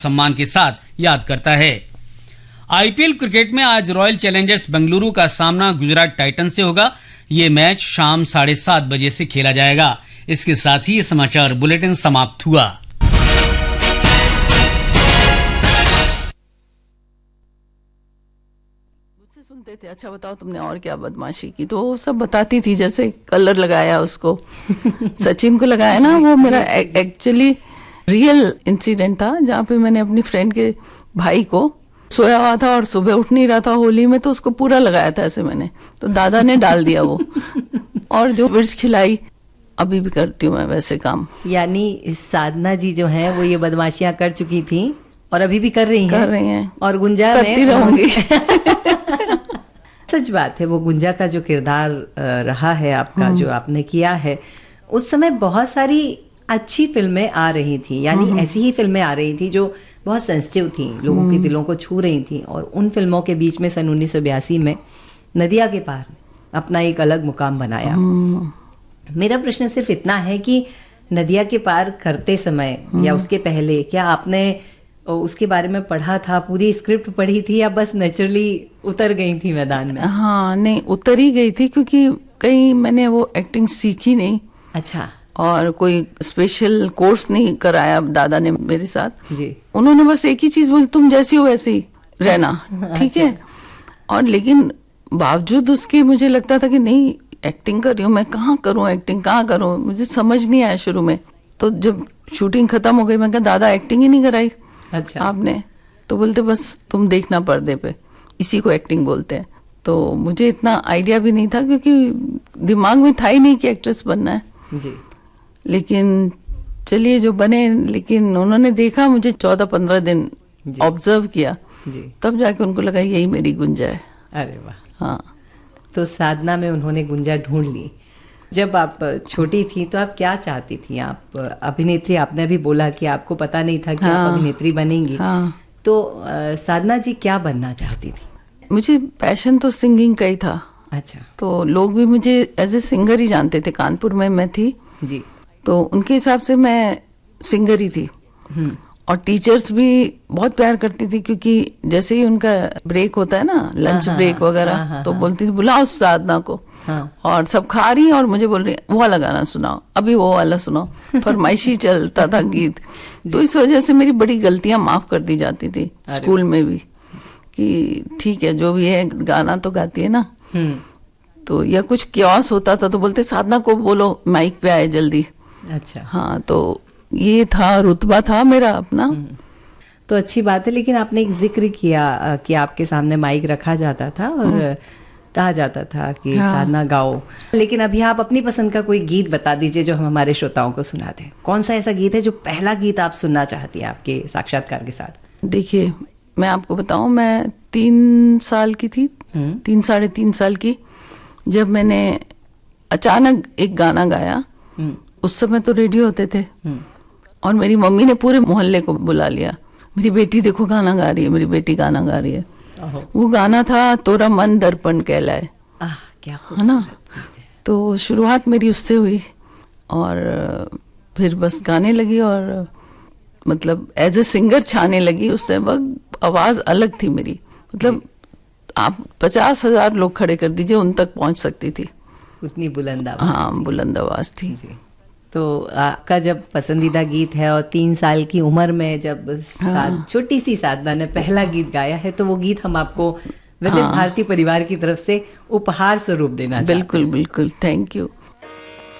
सम्मान के साथ याद करता है। आईपीएल क्रिकेट में आज रॉयल चैलेंजर्स बेंगलुरु का सामना गुजरात टाइटंस से होगा। ये मैच शाम 7:30 बजे से खेला जाएगा। इसके साथ ही ये समाचार बुलेटिन समाप्त हुआ। मुझसे सुनते थे, अच्छा बताओ तुमने और क्या बदमाशी की, तो वो सब बताती थी, जैसे कलर लगाया उसको सचिन को लगाया ना, वो मेरा एक्चुअली रियल इंसिडेंट था, जहाँ पे मैंने अपनी फ्रेंड के भाई को सोया हुआ था और सुबह उठ नहीं रहा था होली में, तो उसको पूरा लगाया था ऐसे मैंने, तो दादा ने डाल दिया वो और जो विर्स खिलाई, अभी भी करती हूँ मैं वैसे काम। यानी साधना जी जो है वो ये बदमाशियां कर चुकी थी और अभी भी कर रही हैं और गुंजा करती रहूंगी। सच बात है, वो गुंजा का जो किरदार रहा है आपका, जो आपने किया है, उस समय बहुत सारी अच्छी फिल्में आ रही थी, यानी ऐसी ही फिल्में आ रही थी जो बहुत सेंसिटिव थी, लोगों के दिलों को छू रही थी, और उन फिल्मों के बीच में सन 1982 में नदिया के पार अपना एक अलग मुकाम बनाया। मेरा प्रश्न सिर्फ इतना है कि नदिया के पार करते समय या उसके पहले क्या आपने उसके बारे में पढ़ा था, पूरी स्क्रिप्ट पढ़ी थी, या बस नेचुरली उतर गई थी मैदान में? हाँ नहीं, उतर ही गई थी, क्योंकि कहीं मैंने वो एक्टिंग सीखी नहीं। अच्छा। और कोई स्पेशल कोर्स नहीं कराया दादा ने मेरे साथ जी। उन्होंने बस एक ही चीज बोली, तुम जैसी हो वैसे ही रहना, ठीक है। और लेकिन बावजूद उसके मुझे लगता था कि नहीं, एक्टिंग कर रही हूँ मैं, कहाँ करूँ एक्टिंग, कहाँ करूँ, मुझे समझ नहीं आया शुरू में। तो जब शूटिंग खत्म हो गई, मैं कहा दादा एक्टिंग ही नहीं कराई अच्छा आपने, तो बोलते बस तुम देखना पर्दे पे, इसी को एक्टिंग बोलते हैं। तो मुझे इतना आइडिया भी नहीं था, क्योंकि दिमाग में था ही नहीं कि एक्ट्रेस बनना है जी। लेकिन चलिए जो बने, लेकिन उन्होंने देखा मुझे 14-15 दिन ऑब्जर्व किया जी। तब जाके उनको लगा यही मेरी गुंजा है। अरे वाह। हाँ, तो साधना में उन्होंने गुंजा ढूंढ ली। जब आप छोटी थी तो आप क्या चाहती थी? आप अभिनेत्री, आपने भी बोला कि आपको पता नहीं था कि आप अभिनेत्री बनेंगी। हाँ। तो साधना जी क्या बनना चाहती थी? मुझे पैशन तो सिंगिंग का ही था। अच्छा। तो लोग भी मुझे एज ए सिंगर ही जानते थे, कानपुर में मैं थी जी। तो उनके हिसाब से मैं सिंगर ही थी। और टीचर्स भी बहुत प्यार करती थी, क्योंकि जैसे ही उनका ब्रेक होता है ना, लंच ब्रेक वगैरह, तो बोलती थी बुलाओ साधना को। और सब खा रही और मुझे बोल रही वो वाला गाना सुनाओ, अभी वो वाला सुनाओ, फरमाइशी चलता था गीत। तो इस वजह से मेरी बड़ी गलतियां माफ कर दी जाती थी स्कूल में भी, कि ठीक है जो भी है गाना तो गाती है ना। तो या कुछ क्योस होता था तो बोलते साधना को बोलो माइक पे आए जल्दी। अच्छा। हाँ, तो ये था, रुतबा था मेरा अपना। तो अच्छी बात है, लेकिन आपने एक जिक्र किया कि आपके सामने माइक रखा जाता था और कहा जाता था कि साधना गाओ, लेकिन अभी आप अपनी पसंद का कोई गीत बता दीजिए जो हम हमारे श्रोताओं को सुना दें। कौन सा ऐसा गीत है जो पहला गीत आप सुनना चाहती हैं आपके साक्षात्कार के साथ? देखिए मैं आपको बताऊं, मैं 3 साल की थी, 3-3.5 साल की, जब मैंने अचानक एक गाना गाया। उस समय तो रेडियो होते थे और मेरी मम्मी ने पूरे मोहल्ले को बुला लिया, मेरी बेटी देखो गाना गा रही है, मेरी बेटी गाना गा रही है। वो गाना था तोरा मन दर्पण कहलाए। क्या है ना। तो शुरुआत मेरी उससे हुई और फिर बस गाने लगी और मतलब एज ए सिंगर छाने लगी। उससे वक्त आवाज अलग थी मेरी, मतलब आप 50,000 लोग खड़े कर दीजिए उन तक पहुंच सकती थी, उतनी बुलंद आवाज। हाँ, बुलंद आवाज थी जी। तो आपका जब पसंदीदा गीत है और 3 साल की उम्र में जब छोटी सी साधना ने पहला गीत गाया है, तो वो गीत हम आपको विविध भारती परिवार की तरफ से उपहार स्वरूप देना चाहते हैं। बिल्कुल बिल्कुल, थैंक यू।